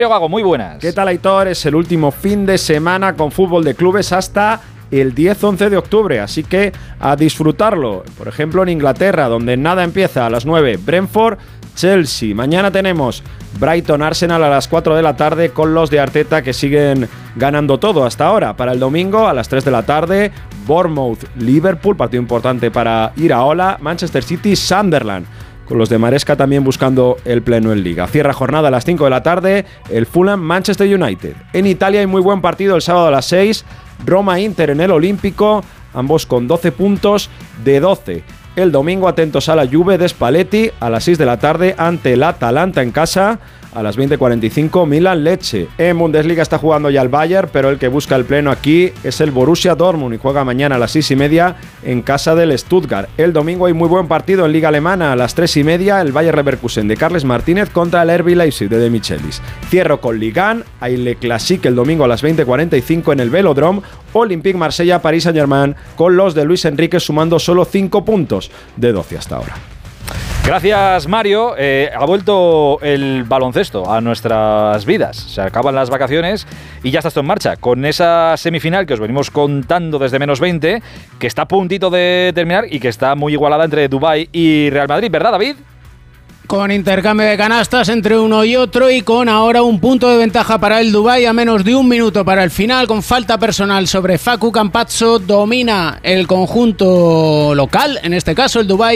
Gago, muy buenas. ¿Qué tal, Aitor? Es el último fin de semana con fútbol de clubes hasta el 10-11 de octubre, así que a disfrutarlo. Por ejemplo, en Inglaterra, donde nada empieza a las 9, Brentford, Chelsea. Mañana tenemos Brighton Arsenal a las 4 de la tarde con los de Arteta, que siguen ganando todo hasta ahora. Para el domingo a las 3 de la tarde, Bournemouth Liverpool, partido importante para Iraola. Manchester City Sunderland, con los de Maresca también buscando el pleno en Liga. Cierra jornada a las 5 de la tarde el Fulham Manchester United. En Italia hay muy buen partido el sábado a las 6, Roma-Inter en el Olímpico, ambos con 12 puntos de 12. El domingo atentos a la Juve de Spalletti a las 6 de la tarde ante el Atalanta en casa. A las 20:45 Milan-Lecce. En Bundesliga está jugando ya el Bayern, pero el que busca el pleno aquí es el Borussia Dortmund y juega mañana a las 6:30 en casa del Stuttgart. El domingo hay muy buen partido en Liga Alemana a las 3:30, el Bayer Leverkusen de Carles Martínez contra el RB Leipzig de Michelis. Cierro con Ligue 1, hay Le Classique el domingo a las 20:45 en el Velodrome. Olympique Marsella, Paris Saint-Germain con los de Luis Enrique sumando solo 5 puntos de 12 hasta ahora. Gracias, Mario. Ha vuelto el baloncesto a nuestras vidas. Se acaban las vacaciones y ya está esto en marcha. Con esa semifinal que os venimos contando desde -20, que está a puntito de terminar y que está muy igualada entre Dubái y Real Madrid, ¿verdad, David? Con intercambio de canastas entre uno y otro y con ahora un punto de ventaja para el Dubái a menos de un minuto para el final, con falta personal sobre Facu Campazzo, domina el conjunto local, en este caso el Dubái,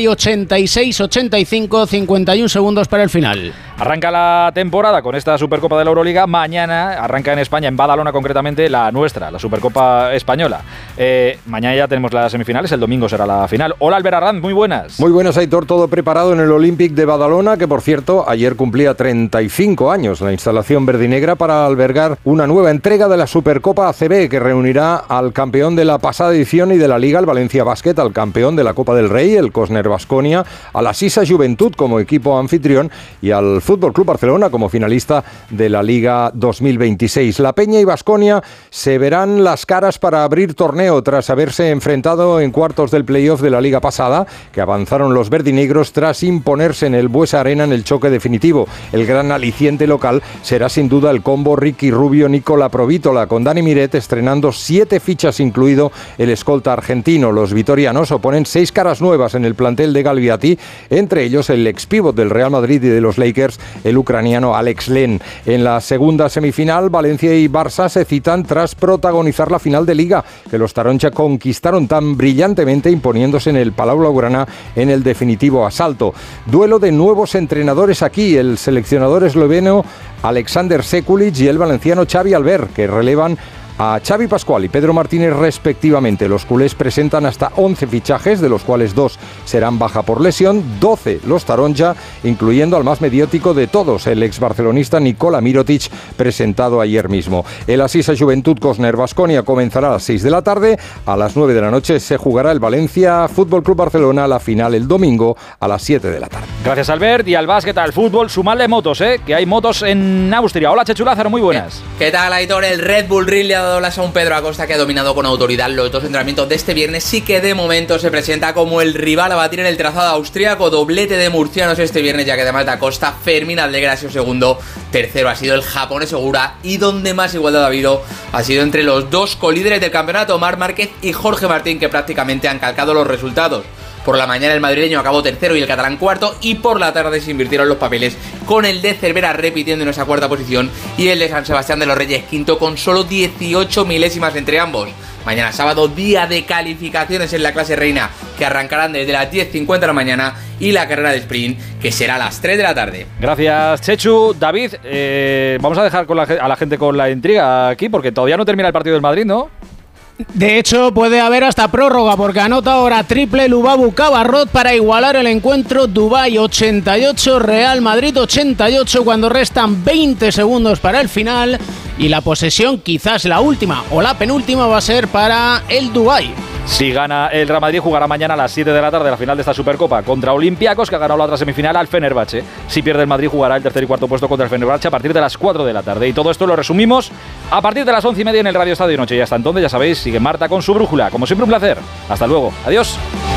86-85, 51 segundos para el final. Arranca la temporada con esta Supercopa de la Euroliga. Mañana arranca en España, en Badalona concretamente, la nuestra, la Supercopa Española. Mañana ya tenemos las semifinales, el domingo será la final. Hola, Albert Arranz, muy buenas. Muy buenas, Aitor, todo preparado en el Olympic de Badalona, que por cierto, ayer cumplía 35 años la instalación verdinegra para albergar una nueva entrega de la Supercopa ACB, que reunirá al campeón de la pasada edición y de la Liga, el Valencia Basket, al campeón de la Copa del Rey, el Cosner Baskonia, a la Sisa Juventud como equipo anfitrión y al Fútbol Club Barcelona como finalista de la Liga 2026. La Peña y Baskonia se verán las caras para abrir torneo tras haberse enfrentado en cuartos del playoff de la Liga pasada, que avanzaron los verdinegros tras imponerse en el Buesa Arena en el choque definitivo. El gran aliciente local será sin duda el combo Ricky Rubio-Nicola Provítola, con Dani Miret estrenando 7 fichas, incluido el escolta argentino. Los vitorianos oponen 6 caras nuevas en el plantel de Galviati, entre ellos el ex-pívot del Real Madrid y de los Lakers, el ucraniano Alex Len. En la segunda semifinal, Valencia y Barça se citan tras protagonizar la final de Liga, que los Taroncha conquistaron tan brillantemente, imponiéndose en el Palau Blaugrana en el definitivo asalto. Duelo de nuevos entrenadores aquí, el seleccionador esloveno Alexander Sekulic y el valenciano Xavi Albert, que relevan a Xavi Pascual y Pedro Martínez respectivamente. Los culés presentan hasta 11 fichajes, de los cuales 2 serán baja por lesión, 12 los Taronja, incluyendo al más mediático de todos, el ex-barcelonista Nikola Mirotic, presentado ayer mismo. El Asisa Juventud Cosner Baskonia comenzará a las 6 de la tarde, a las 9 de la noche se jugará el Valencia Fútbol Club Barcelona, la final el domingo a las 7 de la tarde. Gracias, Albert. Y al básquet, al fútbol, sumarle motos, que hay motos en Austria. Hola, Chechu Lázaro, muy buenas. ¿Qué tal, Aitor? El Red Bull Ring le ha dado las a un Pedro Acosta, que ha dominado con autoridad los 2 entrenamientos de este viernes y que de momento se presenta como el rival a batir en el trazado austríaco. Doblete de murcianos este viernes, ya que además de Acosta, Fermín Aldeguer ha sido segundo, tercero ha sido el japonés Segura, y donde más igualdad ha habido ha sido entre los 2 colíderes del campeonato, Marc Márquez y Jorge Martín, que prácticamente han calcado los resultados. Por la mañana el madrileño acabó tercero y el catalán cuarto, y por la tarde se invirtieron los papeles, con el de Cervera repitiendo en esa cuarta posición y el de San Sebastián de los Reyes quinto, con solo 18 milésimas entre ambos. Mañana sábado, día de calificaciones en la clase reina, que arrancarán desde las 10:50 de la mañana, y la carrera de sprint, que será a las 3 de la tarde. Gracias, Chechu. David, vamos a dejar a la gente con la intriga aquí, porque todavía no termina el partido del Madrid, ¿no? De hecho, puede haber hasta prórroga, porque anota ahora triple Lubabu Cabarrot para igualar el encuentro. Dubái 88, Real Madrid 88, cuando restan 20 segundos para el final, y la posesión, quizás la última o la penúltima, va a ser para el Dubái. Si gana el Real Madrid, jugará mañana a las 7 de la tarde la final de esta Supercopa contra Olympiacos, que ha ganado la otra semifinal al Fenerbahce. Si pierde el Madrid, jugará el tercer y cuarto puesto contra el Fenerbahce a partir de las 4 de la tarde. Y todo esto lo resumimos a partir de las 11:30 en el Radio Estadio Noche. Y hasta entonces, ya sabéis, sigue Marta con su brújula. Como siempre, un placer. Hasta luego. Adiós.